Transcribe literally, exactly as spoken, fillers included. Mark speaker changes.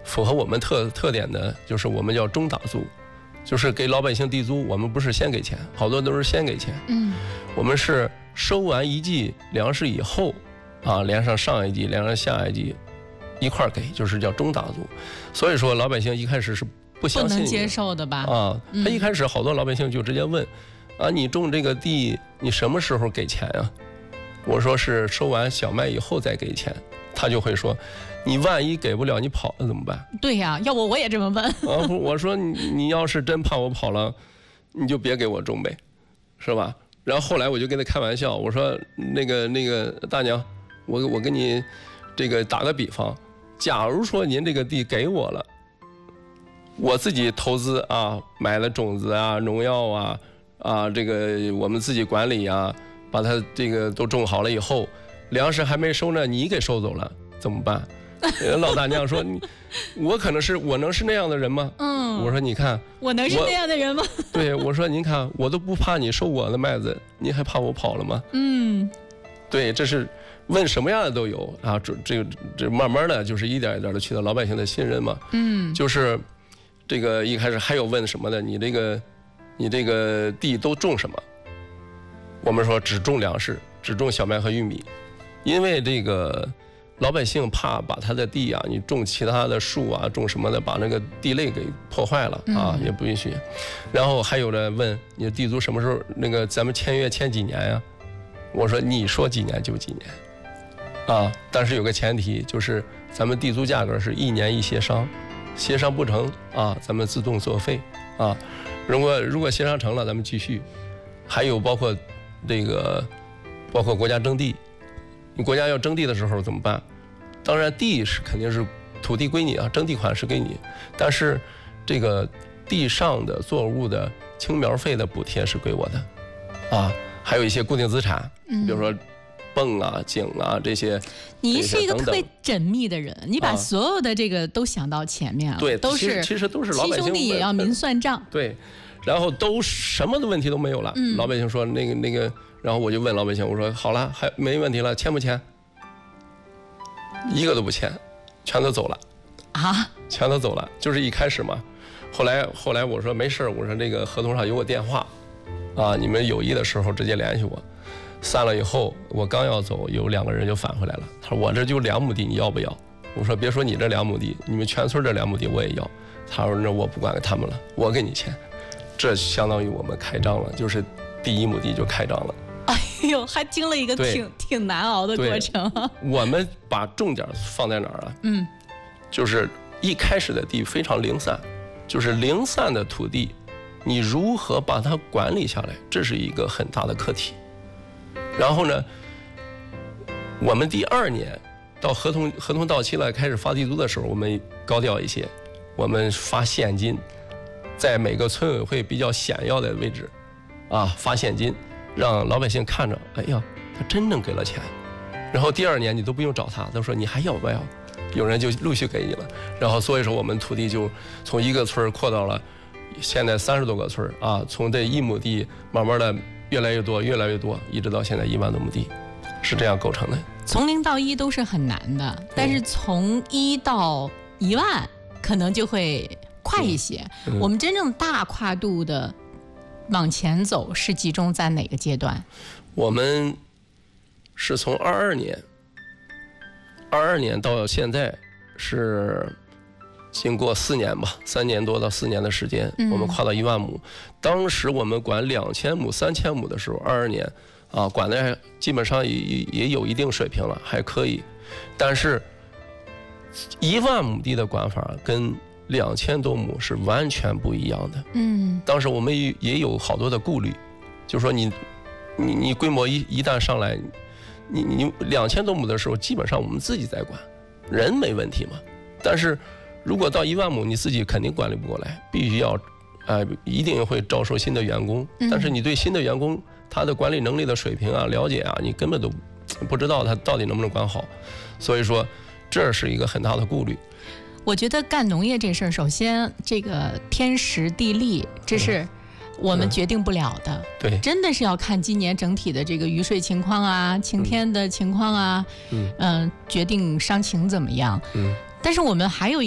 Speaker 1: 符合我们特特点的，就是我们叫中打租，就是给老百姓地租，我们不是先给钱，好多都是先给钱。
Speaker 2: 嗯，
Speaker 1: 我们是收完一季粮食以后，啊，连上上一季，连上下一季，一块儿给，就是叫中打租。所以说老百姓一开始是不相信、
Speaker 2: 不能接受的吧？
Speaker 1: 啊，他一开始好多老百姓就直接问，嗯、啊，你种这个地，你什么时候给钱啊？我说是收完小麦以后再给钱。他就会说，你万一给不了，你跑了怎么办？
Speaker 2: 对呀、啊，要不我也这么问。
Speaker 1: 啊，我说你你要是真怕我跑了，你就别给我种呗，是吧？然后后来我就跟他开玩笑，我说那个那个大娘，我我跟你这个打个比方，假如说您这个地给我了，我自己投资啊，买了种子啊、农药啊啊，这个我们自己管理啊，把它这个都种好了以后。粮食还没收呢，你给收走了怎么办？老大娘说：“你，我可能是我能是那样的人吗？”
Speaker 2: 嗯，
Speaker 1: 我说：“你看，
Speaker 2: 我能是那样的人吗？”
Speaker 1: 对，我说：“您看，我都不怕你收我的麦子，你还怕我跑了吗？”
Speaker 2: 嗯，
Speaker 1: 对，这是问什么样的都有啊，这这个这慢慢的就是一点一点的取得老百姓的信任嘛。
Speaker 2: 嗯，
Speaker 1: 就是这个一开始还有问什么的，你这个你这个地都种什么？我们说只种粮食，只种小麦和玉米。因为这个老百姓怕把他的地啊，你种其他的树啊，种什么的，把那个地类给破坏了啊，嗯、也不允许。然后还有人问你的地租什么时候那个咱们签约签几年呀、啊？我说你说几年就几年，啊，但是有个前提就是咱们地租价格是一年一协商，协商不成啊，咱们自动作废啊。如果如果协商成了，咱们继续。还有包括这个，包括国家征地。你国家要征地的时候怎么办？当然地是肯定是土地归你啊，征地款是给你，但是这个地上的作物的青苗费的补贴是归我的，啊，还有一些固定资产，比如说泵啊、井啊这些。
Speaker 2: 你是一个特别缜密的人，你把所有的这个都想到前面了，
Speaker 1: 对，
Speaker 2: 都是
Speaker 1: 其实都是老百姓，
Speaker 2: 亲兄弟也要明算账，
Speaker 1: 对，然后都什么的问题都没有了，嗯、老百姓说那个那个。然后我就问老百姓，我说好了，还没问题了，签不签？一个都不签，全都走了，
Speaker 2: 啊，
Speaker 1: 全都走了，就是一开始嘛。后来后来我说没事，我说这个合同上有我电话，啊，你们有意的时候直接联系我。散了以后，我刚要走，有两个人就返回来了，他说我这就两亩地，你要不要？我说别说你这两亩地，你们全村这两亩地我也要。他说那我不管他们了，我给你签。这相当于我们开张了，就是第一亩地就开张了。
Speaker 2: 哎呦，还经了一个挺挺难熬的过程。
Speaker 1: 我们把重点放在哪儿啊？嗯，就是一开始的地非常零散，就是零散的土地，你如何把它管理下来，这是一个很大的课题。然后呢，我们第二年到合同合同到期了，开始发地租的时候，我们高调一些，我们发现金，在每个村委会比较显要的位置，啊，发现金。让老百姓看着，哎呀，他真正给了钱，然后第二年你都不用找他，他说你还要不要？有人就陆续给你了，然后所以说我们土地就从一个村扩到了现在三十多个村啊，从这一亩地慢慢的越来越多，越来越多，一直到现在一万多亩地，是这样构成的。
Speaker 2: 从零到一都是很难的，但是从一到一万可能就会快一些。嗯嗯、我们真正大跨度的。往前走是集中在哪个阶段？
Speaker 1: 我们是从二二年，二二年到现在是经过四年吧，三年多到四年的时间，嗯、我们跨到一万亩。当时我们管两千亩、三千亩的时候，二二年啊，管的基本上也也有一定水平了，还可以。但是一万亩地的管法跟两千多亩是完全不一样的。嗯，当时我们也有好多的顾虑，就是说你你你规模一一旦上来，你你两千多亩的时候，基本上我们自己在管，人没问题嘛。但是如果到一万亩，你自己肯定管理不过来，必须要，呃，一定会招收新的员工。但是你对新的员工他的管理能力的水平啊、了解啊，你根本都不知道他到底能不能管好，所以说这是一个很大的顾虑。
Speaker 2: 我觉得干农业这事儿，首先这个天时地利，这是我们决定不了的。嗯、
Speaker 1: 对，
Speaker 2: 真的是要看今年整体的这个雨水情况啊、晴天的情况啊，嗯、呃，决定伤情怎么样。嗯，但是我们还有。